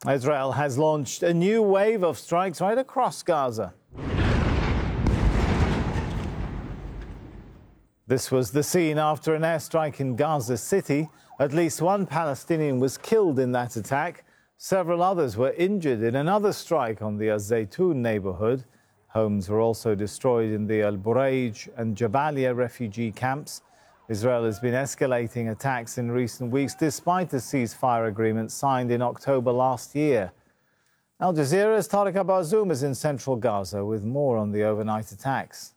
Israel has launched a new wave of strikes right across Gaza. This was the scene after an airstrike in Gaza City. At least one Palestinian was killed in that attack. Several others were injured in another strike on the Az-Zaytun neighborhood. Homes were also destroyed in the Al Buraij and Jabalia refugee camps. Israel has been escalating attacks in recent weeks despite the ceasefire agreement signed in October last year. Al Jazeera's Tariq Abazoum is in central Gaza with more on the overnight attacks.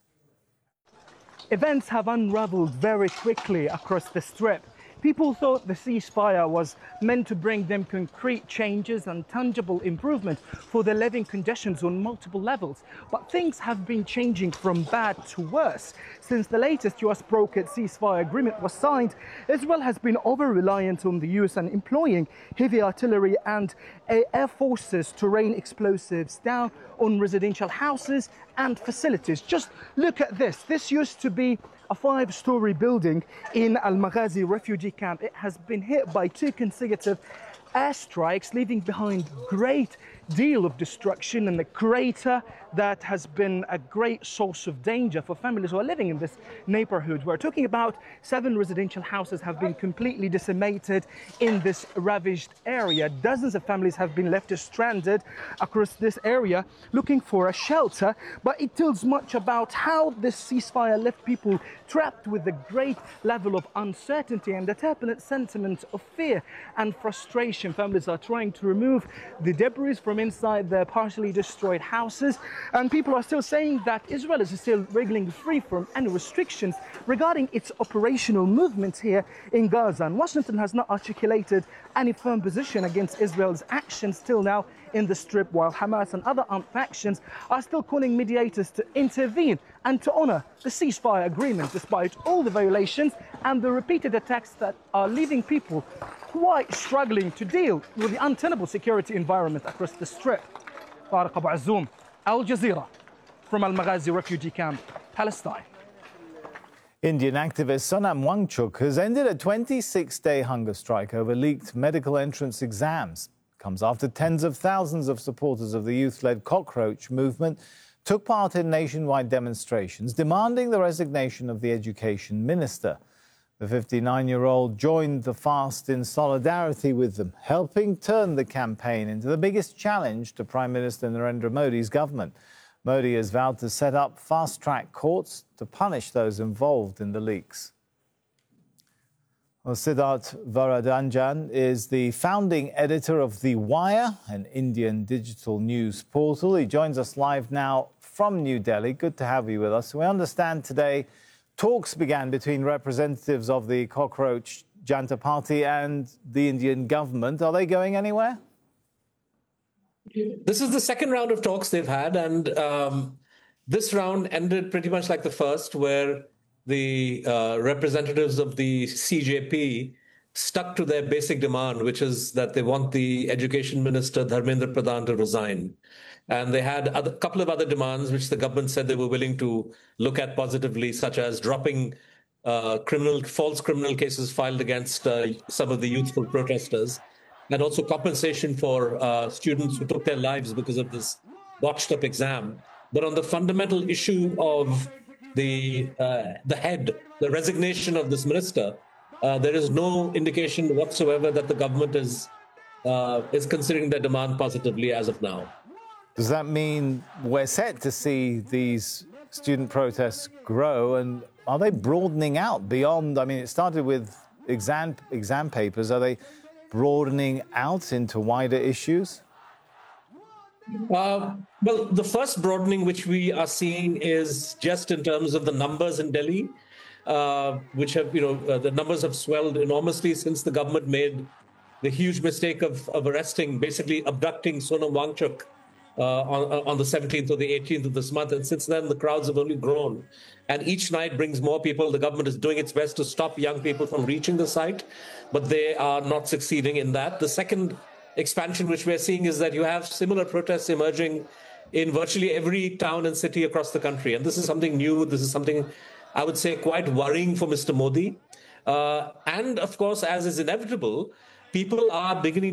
Events have unraveled very quickly across the Strip. People thought the ceasefire was meant to bring them concrete changes and tangible improvement for their living conditions on multiple levels. But things have been changing from bad to worse. Since the latest US-brokered ceasefire agreement was signed, Israel has been over-reliant on the US and employing heavy artillery and air forces to rain explosives down on residential houses and facilities. Just look at this. This used to be a 5-story building in Al Maghazi refugee camp. It has been hit by 2 consecutive airstrikes, leaving behind a great deal of destruction and a crater that has been a great source of danger for families who are living in this neighborhood. We're talking about 7 residential houses have been completely decimated in this ravaged area. Dozens of families have been left stranded across this area looking for a shelter, but it tells much about how this ceasefire left people trapped with a great level of uncertainty and a turbulent sentiment of fear and frustration. Families are trying to remove the debris from inside their partially destroyed houses, and people are still saying that Israel is still wriggling free from any restrictions regarding its operational movements here in Gaza. And Washington has not articulated any firm position against Israel's actions till now in the Strip, while Hamas and other armed factions are still calling mediators to intervene and to honor the ceasefire agreement, despite all the violations and the repeated attacks that are leaving people quite struggling to deal with the untenable security environment across the Strip. Tariq Abazoum, Al Jazeera, from Al Maghazi refugee camp, Palestine. Indian activist Sonam Wangchuk has ended a 26-day hunger strike over leaked medical entrance exams. Comes after tens of thousands of supporters of the youth-led Cockroach movement took part in nationwide demonstrations demanding the resignation of the education minister. The 59-year-old joined the fast in solidarity with them, helping turn the campaign into the biggest challenge to Prime Minister Narendra Modi's government. Modi has vowed to set up fast-track courts to punish those involved in the leaks. Well, Siddharth Varadanjan is the founding editor of The Wire, an Indian digital news portal. He joins us live now from New Delhi. Good to have you with us. We understand today talks began between representatives of the Cockroach Janta Party and the Indian government. Are they going anywhere? This is the second round of talks they've had, and this round ended pretty much like the first, where the representatives of the CJP stuck to their basic demand, which is that they want the education minister, Dharmendra Pradhan, to resign. And they had a couple of other demands, which the government said they were willing to look at positively, such as dropping false criminal cases filed against some of the youthful protesters, and also compensation for students who took their lives because of this botched-up exam. But on the fundamental issue of the resignation of this minister, there is no indication whatsoever that the government is considering their demand positively as of now. Does that mean we're set to see these student protests grow, and are they broadening out beyond? I mean, it started with exam papers. Are they broadening out into wider issues? Well, the first broadening which we are seeing is just in terms of the numbers in Delhi, which have, the numbers have swelled enormously since the government made the huge mistake of basically abducting Sonam Wangchuk on the 17th or the 18th of this month. And since then, the crowds have only grown. And each night brings more people. The government is doing its best to stop young people from reaching the site, but they are not succeeding in that. The second expansion which we're seeing is that you have similar protests emerging in virtually every town and city across the country. And this is something new. This is something, I would say, quite worrying for Mr. Modi. And of course, as is inevitable, people are beginning